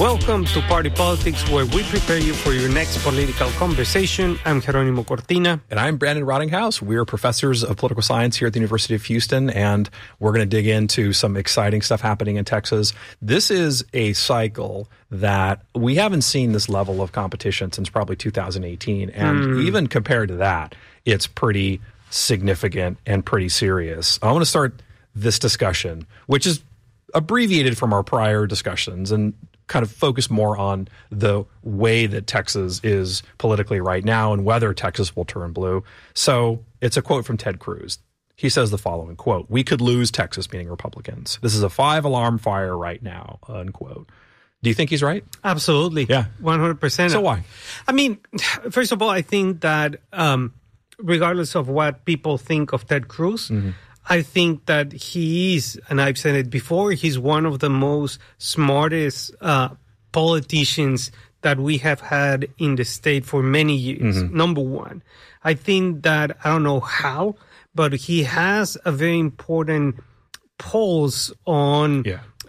Welcome to Party Politics, where we prepare you for your next political conversation. I'm Jerónimo Cortina. And I'm Brandon Rottinghouse. We're professors of political science here at the University of Houston, and we're going to dig into some exciting stuff happening in Texas. This is a cycle that we haven't seen this level of competition since probably 2018. And even compared to that, it's pretty significant and pretty serious. I want to start this discussion, which is abbreviated from our prior discussions and kind of focus more on the way that Texas is politically right now and whether Texas will turn blue. So it's a quote from Ted Cruz. He says the following, quote, "We could lose Texas," meaning Republicans. "This is a 5-alarm fire right now," unquote. Do you think he's right? Absolutely. Yeah. 100%. So why? I mean, first of all, I think that regardless of what people think of Ted Cruz, I think that he is, and I've said it before, he's one of the most smartest politicians that we have had in the state for many years. Number one. I think that, I don't know how, but he has a very important pulse on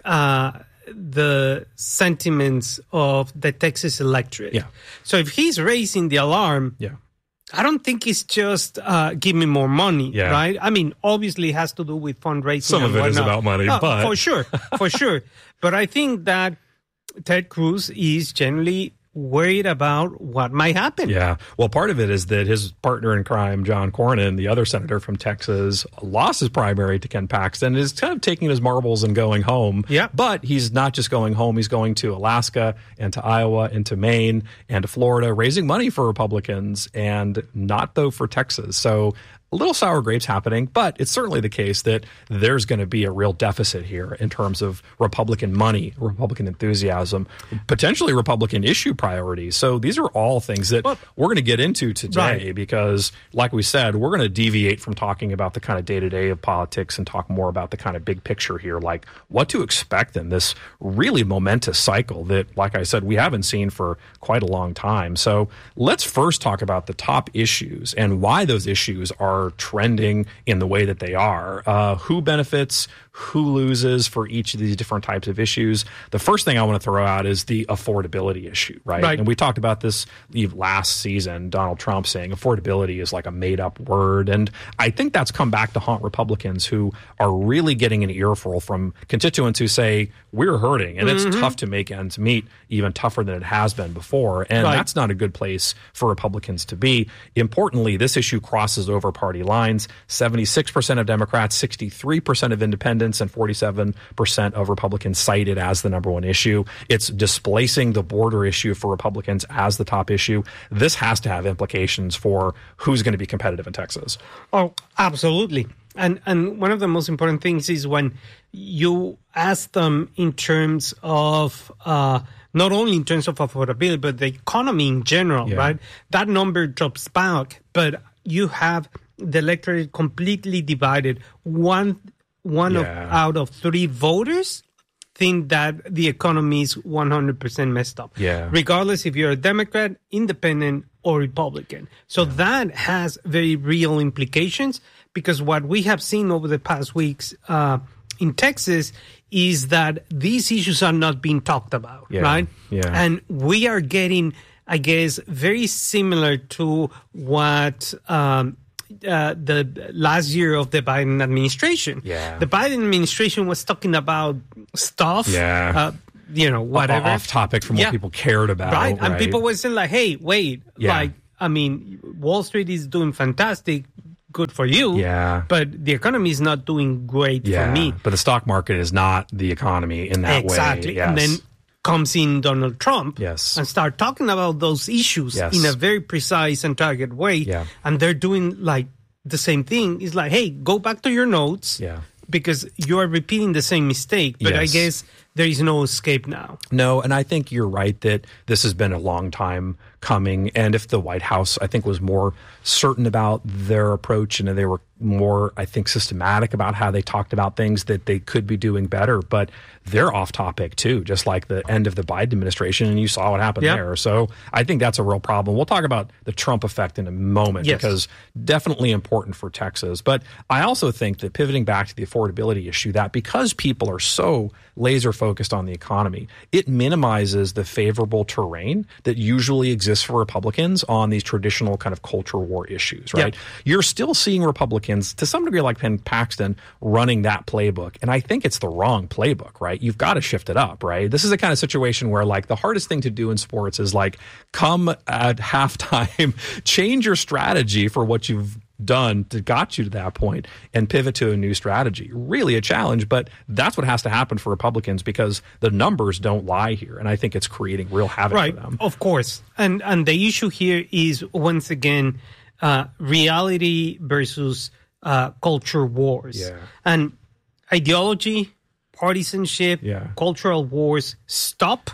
the sentiments of the Texas electorate. Yeah. So if he's raising the alarm, I don't think it's just give me more money, right? I mean, obviously it has to do with fundraising. Some of it is about money, but... For sure. But I think that Ted Cruz is generally worried about what might happen. Yeah. Well, part of it is that his partner in crime, John Cornyn, the other senator from Texas, lost his primary to Ken Paxton, is kind of taking his marbles and going home. Yeah. But he's not just going home. He's going to Alaska and to Iowa and to Maine and to Florida, raising money for Republicans and not, though, for Texas. So a little sour grapes happening, but it's certainly the case that there's going to be a real deficit here in terms of Republican money, Republican enthusiasm, potentially Republican issue priorities. So these are all things that we're going to get into today because, like we said, we're going to deviate from talking about the kind of day-to-day of politics and talk more about the kind of big picture here, like what to expect in this really momentous cycle that, like I said, we haven't seen for quite a long time. So let's first talk about the top issues and why those issues are trending in the way that they are. Who benefits, who loses for each of these different types of issues. The first thing I want to throw out is the affordability issue, right? And we talked about this last season, Donald Trump saying affordability is like a made-up word. And I think that's come back to haunt Republicans who are really getting an earful from constituents who say, we're hurting, and it's tough to make ends meet, even tougher than it has been before. And that's not a good place for Republicans to be. Importantly, this issue crosses over party lines. 76% of Democrats, 63% of independents, and 47% of Republicans cite it as the number one issue. It's displacing the border issue for Republicans as the top issue. This has to have implications for who's going to be competitive in Texas. Oh, absolutely. And one of the most important things is when you ask them in terms of not only in terms of affordability, but the economy in general, right? That number drops back, but you have the electorate completely divided. One out of 3 voters think that the economy is 100% messed up. Regardless if you're a Democrat, independent, or Republican. So that has very real implications because what we have seen over the past weeks in Texas is that these issues are not being talked about, right? And we are getting, I guess, very similar to what the last year of the Biden administration. The Biden administration was talking about stuff, whatever. Off topic from what people cared about. Right. And people were saying like, hey, wait, like, I mean, Wall Street is doing fantastic. Good for you. But the economy is not doing great for me. But the stock market is not the economy in that way. Exactly. And then comes in Donald Trump and start talking about those issues in a very precise and target way. And they're doing like the same thing. It's like, hey, go back to your notes because you are repeating the same mistake. But I guess there is no escape now. No, and I think you're right that this has been a long time coming. And if the White House, I think, was more certain about their approach and they were more, I think, systematic about how they talked about things, that they could be doing better. But they're off topic, too, just like the end of the Biden administration. And you saw what happened there. So I think that's a real problem. We'll talk about the Trump effect in a moment because definitely important for Texas. But I also think that pivoting back to the affordability issue, that because people are so laser focused focused on the economy, it minimizes the favorable terrain that usually exists for Republicans on these traditional kind of culture war issues, right? Yeah. You're still seeing Republicans, to some degree like Ken Paxton, running that playbook. And I think it's the wrong playbook, right? You've got to shift it up, right? This is the kind of situation where like the hardest thing to do in sports is like come at halftime, change your strategy for what you've done that got you to that point and pivot to a new strategy. Really a challenge, but that's what has to happen for Republicans because the numbers don't lie here. And I think it's creating real havoc for them. Of course. And the issue here is, once again, reality versus culture wars. Yeah. And ideology, partisanship, Yeah. cultural wars stop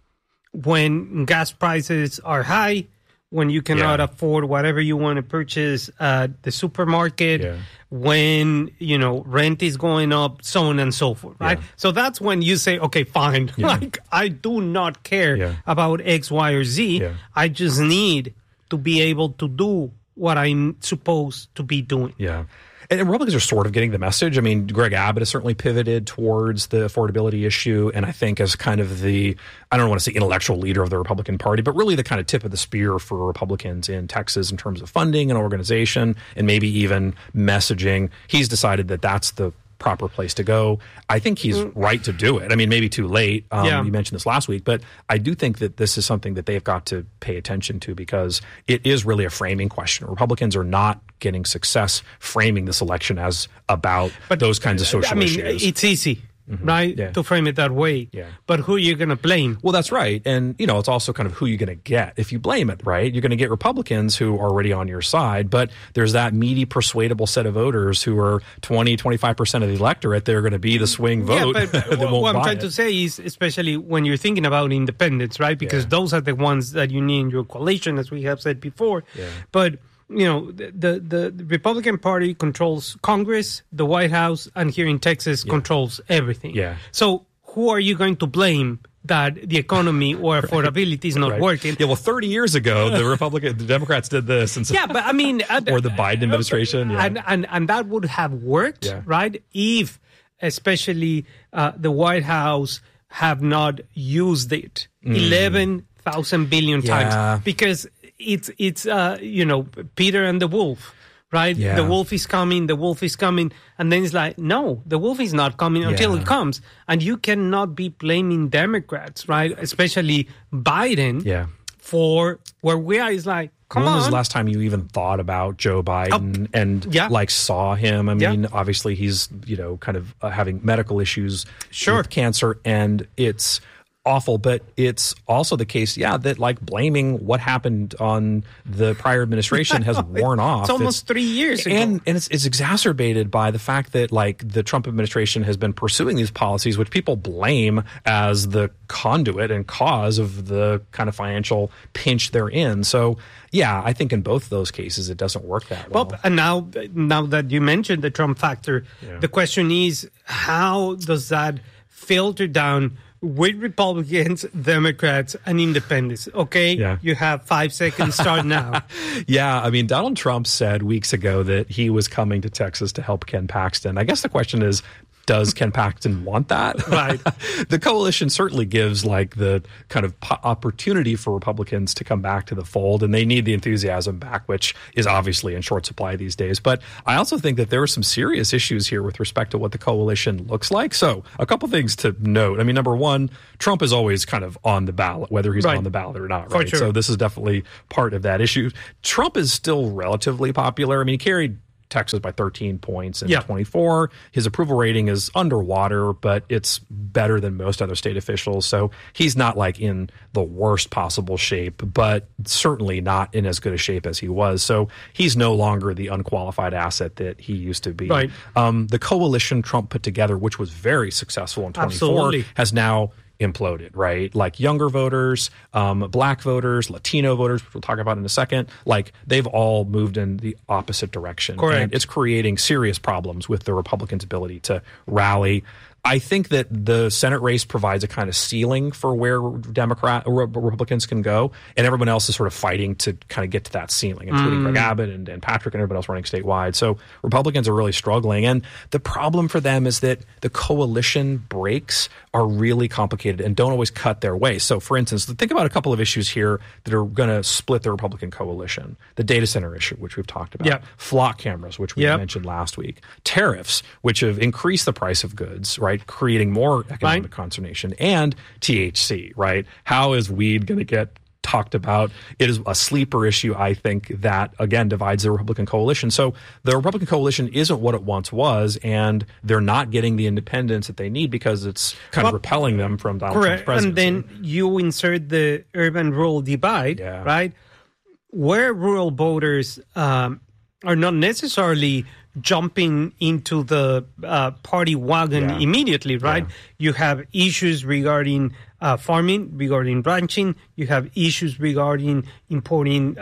when gas prices are high, when you cannot Yeah. afford whatever you want to purchase at the supermarket, Yeah. when, rent is going up, so on and so forth, right? Yeah. So that's when you say, okay, fine. Yeah. Like, I do not care Yeah. about X, Y, or Z. Yeah. I just need to be able to do what I'm supposed to be doing. Yeah. And Republicans are sort of getting the message. I mean, Greg Abbott has certainly pivoted towards the affordability issue. And I think as kind of the, I don't want to say intellectual leader of the Republican Party, but really the kind of tip of the spear for Republicans in Texas in terms of funding and organization and maybe even messaging, he's decided that that's the proper place to go. I think he's right to do it. I mean, maybe too late. You mentioned this last week, but I do think that this is something that they've got to pay attention to because it is really a framing question. Republicans are not getting success framing this election as about those kinds of social issues. It's easy, right, Yeah. to frame it that way. Yeah. But who are you going to blame? Well, that's right. And, it's also kind of who you're going to get. If you blame it, right, you're going to get Republicans who are already on your side. But there's that meaty, persuadable set of voters who are 20, 25% of the electorate. They're going to be the swing vote. Yeah, but that won't what I'm buy trying it. to say is, especially when you're thinking about independents, right? Because Yeah. those are the ones that you need in your coalition, as we have said before. Yeah. But, the Republican Party controls Congress, the White House, and here in Texas controls everything. Yeah. So who are you going to blame that the economy or affordability is not Right. working? Yeah, well, 30 years ago, the Democrats did this. And so, Yeah, but I mean... or the Biden administration. Yeah. And that would have worked, Yeah. right? If especially the White House have not used it 11,000 billion Yeah. times. Because it's Peter and the wolf, right? Yeah. The wolf is coming, and then it's like, no, the wolf is not coming until Yeah. it comes. And you cannot be blaming Democrats, right? Especially Biden Yeah. for where we are. Is like, come When was on. the last time you even thought about Joe Biden and yeah. saw him? I mean, Yeah. obviously he's, kind of having medical issues Sure. with cancer, and it's awful, but it's also the case, that blaming what happened on the prior administration has worn off. It's almost 3 years ago. And it's exacerbated by the fact that the Trump administration has been pursuing these policies, which people blame as the conduit and cause of the kind of financial pinch they're in. So, I think in both of those cases, it doesn't work that well. Well, and now that you mentioned the Trump factor, the question is, how does that filter down with Republicans, Democrats, and independents? Okay, Yeah. you have 5 seconds, start now. Yeah, I mean, Donald Trump said weeks ago that he was coming to Texas to help Ken Paxton. I guess the question is, does Ken Paxton want that? Right. The coalition certainly gives the kind of opportunity for Republicans to come back to the fold, and they need the enthusiasm back, which is obviously in short supply these days. But I also think that there are some serious issues here with respect to what the coalition looks like. So a couple things to note. I mean, number one, Trump is always kind of on the ballot, whether he's Right. on the ballot or not, For right? sure. So this is definitely part of that issue. Trump is still relatively popular. I mean, he carried Texas by 13 points in 24. His approval rating is underwater, but it's better than most other state officials. So he's not in the worst possible shape, but certainly not in as good a shape as he was. So he's no longer the unqualified asset that he used to be. Right. The coalition Trump put together, which was very successful in 24, Absolutely. has now imploded, right? Younger voters, black voters, Latino voters, which we'll talk about in a second, they've all moved in the opposite direction. Correct. And it's creating serious problems with the Republicans' ability to rally. I think that the Senate race provides a kind of ceiling for where Republicans can go, and everyone else is sort of fighting to kind of get to that ceiling, including Greg Abbott and Patrick and everybody else running statewide. So Republicans are really struggling, and the problem for them is that the coalition breaks are really complicated and don't always cut their way. So, for instance, think about a couple of issues here that are going to split the Republican coalition. The data center issue, which we've talked about. Yep. Flock cameras, which we mentioned last week. Tariffs, which have increased the price of goods, right? Creating more economic consternation. And THC, right? How is weed going to get talked about? It is a sleeper issue, I think, that, again, divides the Republican coalition. So the Republican coalition isn't what it once was, and they're not getting the independence that they need because it's kind of repelling them from Donald Trump's presidency. And then you insert the urban-rural divide, right? Where rural voters are not necessarily jumping into the party wagon immediately, right? You have issues regarding farming, regarding ranching. You have issues regarding importing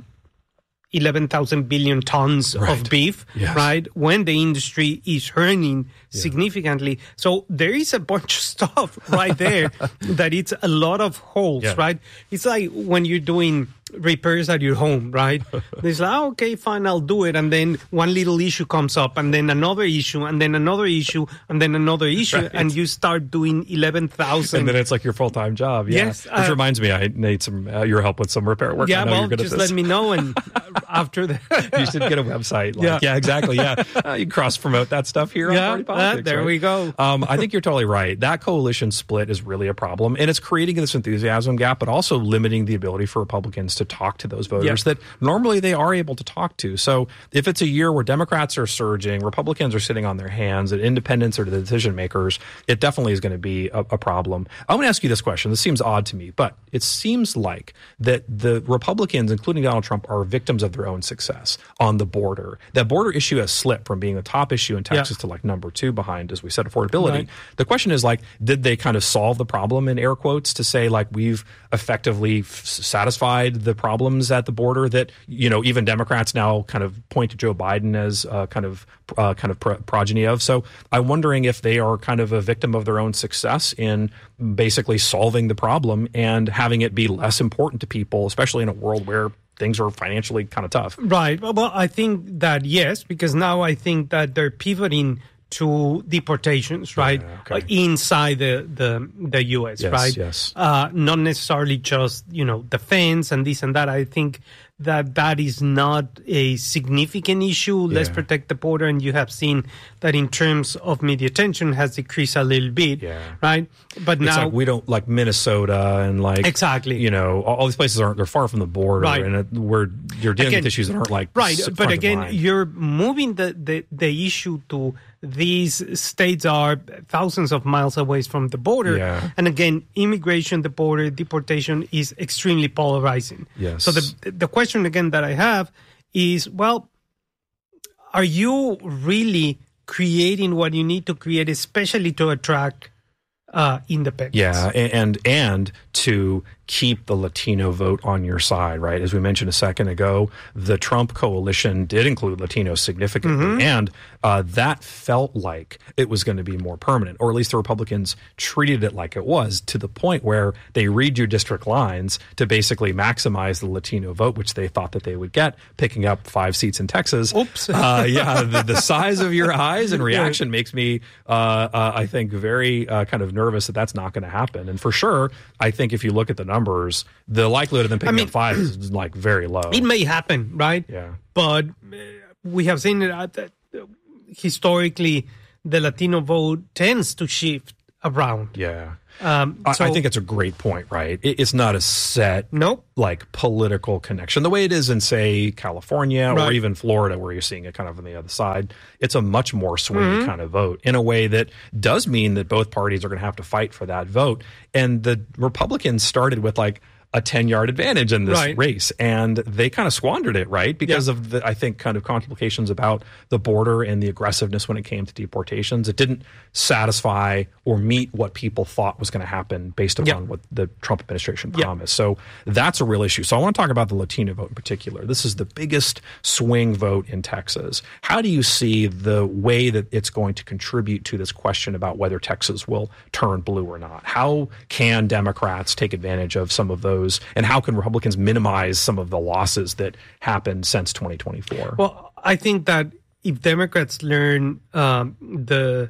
11,000 billion tons of beef, right? When the industry is earning significantly. So there is a bunch of stuff right there that it's a lot of holes, right? It's like when you're doing repairs at your home, right? There's like, okay, fine, I'll do it. And then one little issue comes up, and then another issue, and then another issue, and then another issue, and you start doing 11,000. And then it's like your full-time job. Yes. Which reminds me, I need some your help with some repair work. Yeah, I know well, you're good just at this. let me know, and after that. You should get a website. Exactly. You can cross-promote that stuff here on Party Politics. There we go. I think you're totally right. That coalition split is really a problem, and it's creating this enthusiasm gap, but also limiting the ability for Republicans to talk to those voters that normally they are able to talk to. So if it's a year where Democrats are surging, Republicans are sitting on their hands, and independents are the decision makers, it definitely is going to be a problem. I want to ask you this question. This seems odd to me, but it seems like that the Republicans, including Donald Trump, are victims of their own success on the border. That border issue has slipped from being a top issue in Texas to like number 2 behind, as we said, affordability. Right. The question is, like, did they kind of solve the problem, in air quotes, to say, like, we've effectively satisfied the problems at the border that, you know, even Democrats now kind of point to Joe Biden as kind of progeny of. So I'm wondering if they are kind of a victim of their own success in basically solving the problem and having it be less important to people, especially in a world where things are financially kind of tough. Right. Well, I think that yes, because now I think that they're pivoting to deportations, right? Inside the U.S., right? Yes. Not necessarily just, defense and this and that. I think that is not a significant issue. Let's protect the border. And you have seen that in terms of media attention has decreased a little bit, right? But it's now like we don't like Minnesota and like exactly, all these places they're far from the border, right? And you're dealing with issues that aren't like right. But again, you're moving the issue to these states are thousands of miles away from the border, and again, immigration, the border, deportation is extremely polarizing. Yes. So the question again that I have is, well, are you really creating what you need to create, especially to attract independents? Yeah, and to keep the Latino vote on your side, right? As we mentioned a second ago, the Trump coalition did include Latinos significantly, and that felt like it was going to be more permanent, or at least the Republicans treated it like it was, to the point where they read your district lines to basically maximize the Latino vote, which they thought that they would get, picking up 5 seats in Texas. Oops. The size of your eyes and reaction makes me, I think, very kind of nervous that that's not going to happen. And for sure, I think if you look at the numbers, the likelihood of them picking up 5 is like very low. It may happen, right? Yeah. But we have seen that historically the Latino vote tends to shift around. Yeah. I think it's a great point, right? It's not a set, like political connection the way it is in, say, California or even Florida, where you're seeing it kind of on the other side. It's a much more swingy kind of vote in a way that does mean that both parties are going to have to fight for that vote. And the Republicans started with like a 10-yard advantage in this Right. race, and they kind of squandered it, right? Because of the, I think, kind of complications about the border and the aggressiveness when it came to deportations. It didn't satisfy or meet what people thought was going to happen based upon what the Trump administration promised. So that's a real issue. So I want to talk about the Latino vote in particular. This is the biggest swing vote in Texas. How do you see the way that it's going to contribute to this question about whether Texas will turn blue or not? How can Democrats take advantage of some of those? And how can Republicans minimize some of the losses that happened since 2024? Well, I think that if Democrats learn the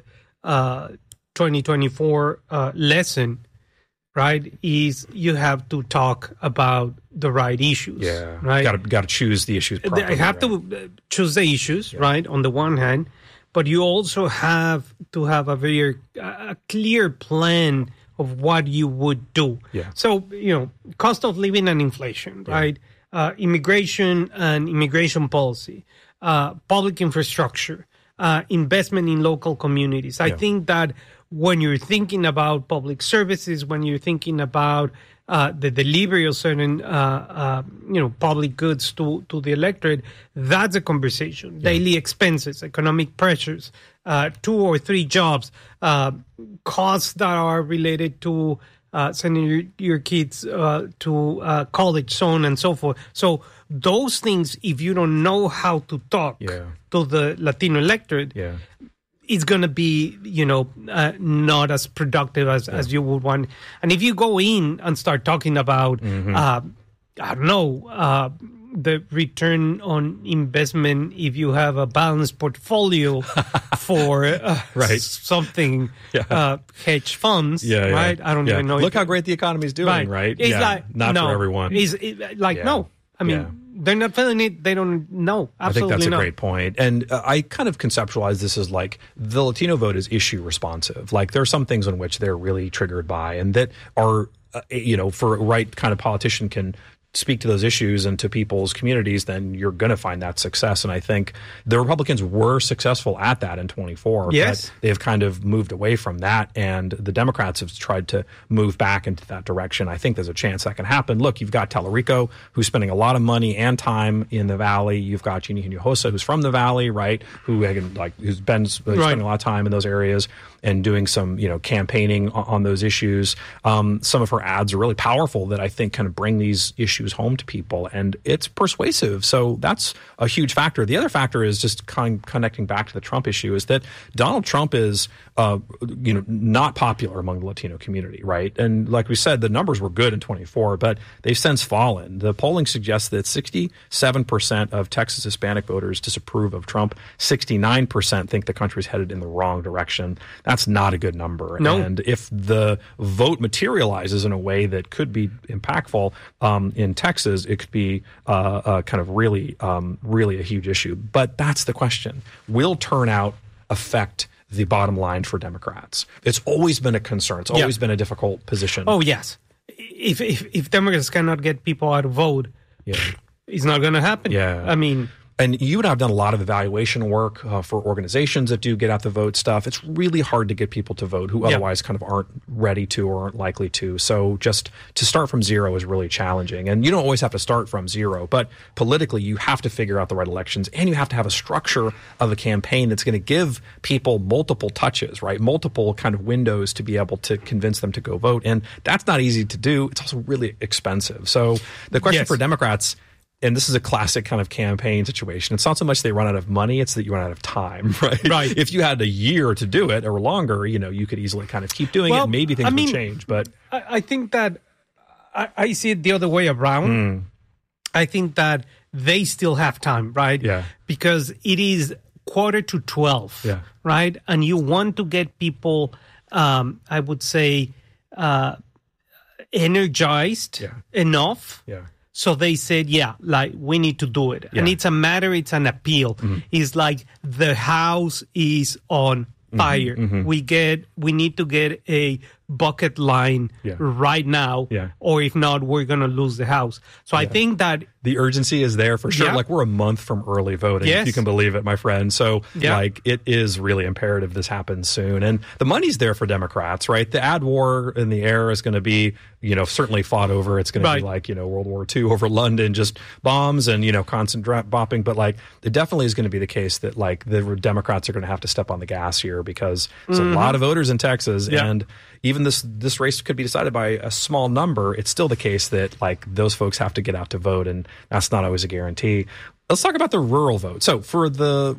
2024 lesson, right, is you have to talk about the right issues. Yeah, right. Got to choose the issues properly. I have to choose the issues, right, on the one hand, but you also have to have a very clear plan of what you would do. Yeah. So, cost of living and inflation, right? Immigration and immigration policy, public infrastructure, investment in local communities. I think that when you're thinking about public services, when you're thinking about the delivery of certain, public goods to the electorate, that's a conversation. Daily expenses, economic pressures, 2 or 3 jobs, costs that are related to sending your kids to college, so on and so forth. So those things, if you don't know how to talk to the Latino electorate, it's going to be, not as productive as you would want. And if you go in and start talking about, the return on investment, if you have a balanced portfolio for something, hedge funds, right? I don't even know. Look how great the economy is doing, right? It's not for everyone. No. I mean, they're not feeling it. They don't know. Absolutely I think that's not. a great point. And I kind of conceptualize this as like the Latino vote is issue responsive. Like there are some things in which they're really triggered by and that are, for a right kind of politician can speak to those issues and to people's communities, then you're going to find that success. And I think the Republicans were successful at that in 24. Yes. But they've kind of moved away from that. And the Democrats have tried to move back into that direction. I think there's a chance that can happen. Look, you've got Tallarico, who's spending a lot of money and time in the Valley. You've got Jeannie Hinojosa, who's from the Valley, right? Who's been spending a lot of time in those areas and doing some, campaigning on those issues. Some of her ads are really powerful that I think kind of bring these issues home to people, and it's persuasive. So that's a huge factor. The other factor is just connecting back to the Trump issue is that Donald Trump is, not popular among the Latino community, right? And like we said, the numbers were good in 24, but they've since fallen. The polling suggests that 67% of Texas Hispanic voters disapprove of Trump. 69% think the country's headed in the wrong direction. That's not a good number. No. And if the vote materializes in a way that could be impactful in Texas, it could be kind of really a huge issue. But that's the question. Will turnout affect the bottom line for Democrats? It's always been a concern. It's always been a difficult position. Oh, yes. If Democrats cannot get people out to vote, it's not going to happen. Yeah. I mean... And you and I have done a lot of evaluation work for organizations that do get out the vote stuff. It's really hard to get people to vote who otherwise kind of aren't ready to or aren't likely to. So just to start from zero is really challenging. And you don't always have to start from zero, but politically you have to figure out the right elections and you have to have a structure of a campaign that's going to give people multiple touches, right? Multiple kind of windows to be able to convince them to go vote. And that's not easy to do. It's also really expensive. So the question for Democrats, and this is a classic kind of campaign situation. It's not so much they run out of money, it's that you run out of time, right? Right. If you had a year to do it or longer, you could easily kind of keep doing it. Maybe things would change. But I think that I see it the other way around. I think that they still have time, right? Yeah. Because it is 11:45, right? And you want to get people, I would say, energized enough. Yeah. So they said, we need to do it. And it's an appeal. It's like the house is on fire. We need to get a bucket line right now, or if not, we're going to lose the House. So I think that the urgency is there for sure. Like, we're a month from early voting, if you can believe it, my friend. So like, it is really imperative this happens soon. And the money's there for Democrats, right? The ad war in the air is going to be, certainly fought over. It's going to be like, World War II over London, just bombs and, constant bopping. But like, it definitely is going to be the case that like the Democrats are going to have to step on the gas here, because there's a lot of voters in Texas. And even this race could be decided by a small number. It's still the case that like those folks have to get out to vote, and that's not always a guarantee. Let's talk about the rural vote. So for the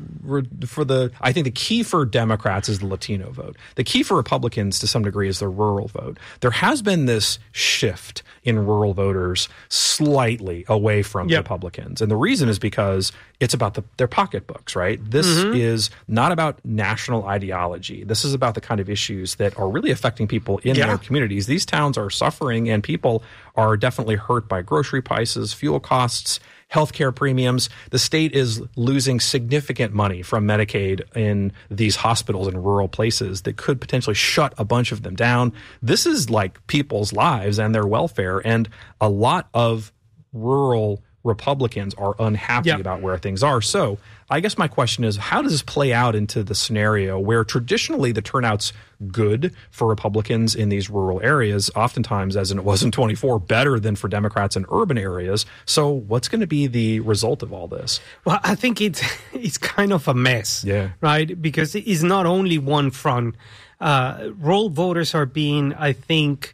I think the key for Democrats is the Latino vote. The key for Republicans to some degree is the rural vote. There has been this shift in rural voters slightly away from Republicans. And the reason is because it's about their pocketbooks, right? This is not about national ideology. This is about the kind of issues that are really affecting people in their communities. These towns are suffering, and people are definitely hurt by grocery prices, fuel costs, healthcare premiums. The state is losing significant money from Medicaid in these hospitals in rural places that could potentially shut a bunch of them down. This is like people's lives and their welfare, and a lot of rural Republicans are unhappy about where things are. So I guess my question is, how does this play out into the scenario where traditionally the turnout's good for Republicans in these rural areas, oftentimes, as it was in 24, better than for Democrats in urban areas? So what's going to be the result of all this? Well, I think it's kind of a mess, right? Because it's not only one front. Rural voters are being, I think,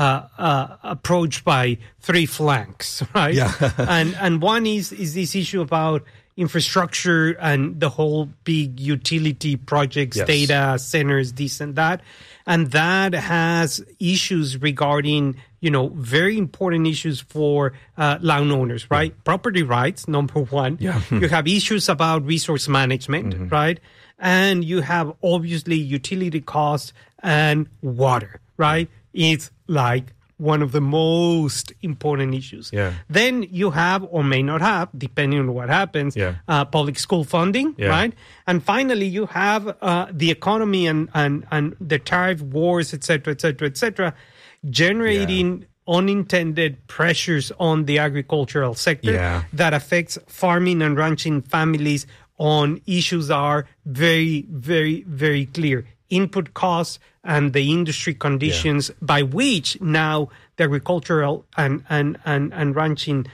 approached by three flanks, right? Yeah. and one is this issue about infrastructure and the whole big utility projects, data centers, this and that. And that has issues regarding, very important issues for landowners, right? Property rights, number one. You have issues about resource management, right? And you have obviously utility costs and water, right? It's like one of the most important issues. Then you have, or may not have, depending on what happens, public school funding, right? And finally, you have the economy and the tariff wars, et cetera, generating unintended pressures on the agricultural sector that affects farming and ranching families on issues that are very, very, very clear. Input costs and the industry conditions by which now the agricultural and ranching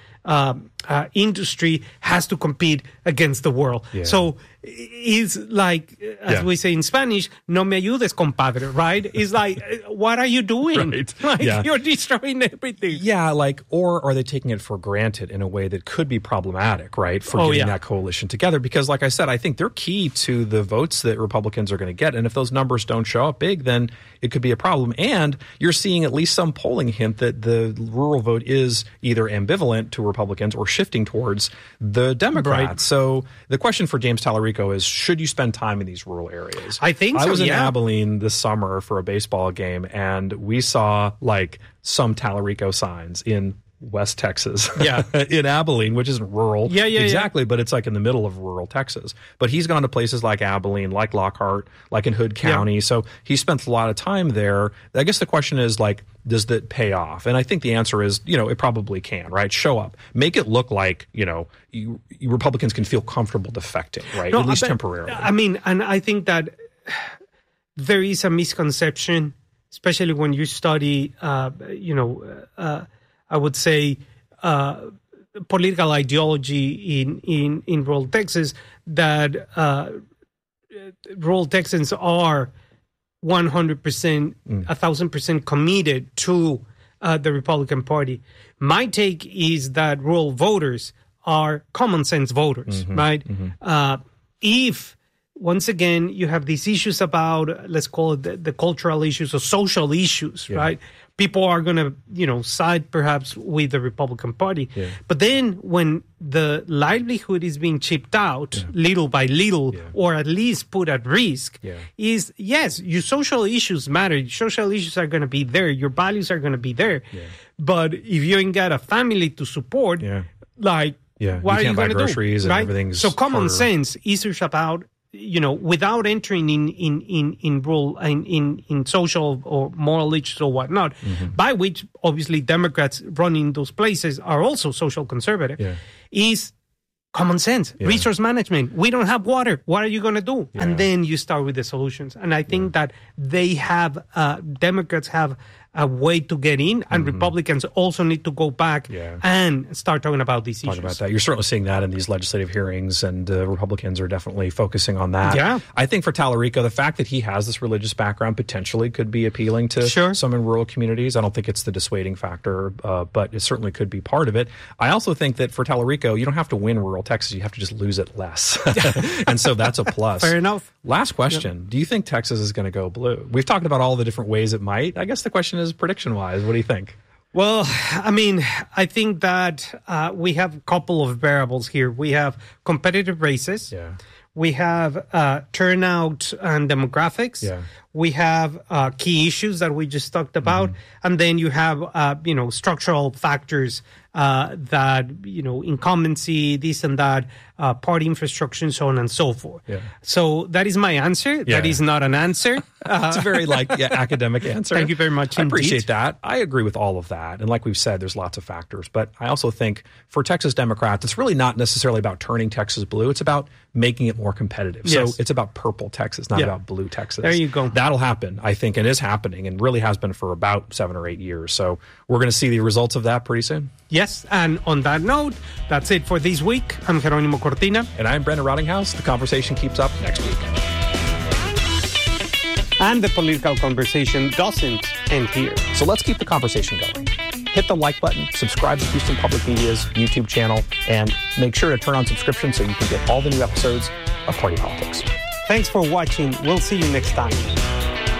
industry has to compete against the world. So it's like, as we say in Spanish, no me ayudes, compadre, right? It's like, what are you doing? You're destroying everything. Or are they taking it for granted in a way that could be problematic, right, for getting that coalition together? Because like I said, I think they're key to the votes that Republicans are going to get. And if those numbers don't show up big, then it could be a problem. And you're seeing at least some polling hint that the rural vote is either ambivalent to Republicans or shifting towards the Democrats. So the question for James Tallarico is, should you spend time in these rural areas? I think so, I was in Abilene this summer for a baseball game, and we saw like some Tallarico signs in West Texas, in Abilene, which isn't rural exactly, but it's like in the middle of rural Texas. But he's gone to places like Abilene, like Lockhart, like in Hood County. So he spent a lot of time there. I guess the question is, like, does that pay off? And I think the answer is, it probably can, right? Show up. Make it look like, you Republicans can feel comfortable defecting, right? At least temporarily. I mean, and I think that there is a misconception, especially when you study, I would say, political ideology in rural Texas, that rural Texans are 100%, 1,000% committed to the Republican Party. My take is that rural voters are common sense voters, right? If, once again, you have these issues about, let's call it the cultural issues or social issues, right? People are going to, side perhaps with the Republican Party. But then when the livelihood is being chipped out little by little, or at least put at risk, is, yes, your social issues matter. Your social issues are going to be there. Your values are going to be there. But if you ain't got a family to support, what are you going to do? Groceries and right? everything's so common harder. sense is about without entering in social or moral issues or whatnot, by which obviously Democrats running those places are also social conservative, is common sense, resource management. We don't have water. What are you going to do? Yeah. And then you start with the solutions. And I think that they have, Democrats have a way to get in, and Republicans also need to go back and start talking about these issues. About that. You're certainly seeing that in these legislative hearings, and Republicans are definitely focusing on that. Yeah. I think for Tallarico, the fact that he has this religious background potentially could be appealing to some in rural communities. I don't think it's the dissuading factor, but it certainly could be part of it. I also think that for Tallarico, you don't have to win rural Texas. You have to just lose it less. And so that's a plus. Fair enough. Last question. Yep. Do you think Texas is going to go blue? We've talked about all the different ways it might. I guess the question is prediction-wise. What do you think? Well, I mean, I think that we have a couple of variables here. We have competitive races. Yeah. We have turnout and demographics. Yeah. We have key issues that we just talked about. And then you have, structural factors that, incumbency, this and that, party infrastructure, and so on and so forth. Yeah. So that is my answer. Yeah. That is not an answer. It's a very academic answer. Thank you very much. I appreciate that. I agree with all of that. And like we've said, there's lots of factors. But I also think for Texas Democrats, it's really not necessarily about turning Texas blue. It's about making it more competitive. Yes. So it's about purple Texas, not about blue Texas. There you go. That'll happen, I think, and is happening, and really has been for about 7 or 8 years. So we're going to see the results of that pretty soon. Yes, and on that note, that's it for this week. I'm Jerónimo Cortina. And I'm Brendan Rottinghouse. The conversation keeps up next week. And the political conversation doesn't end here. So let's keep the conversation going. Hit the like button, subscribe to Houston Public Media's YouTube channel, and make sure to turn on subscription so you can get all the new episodes of Party Politics. Thanks for watching. We'll see you next time.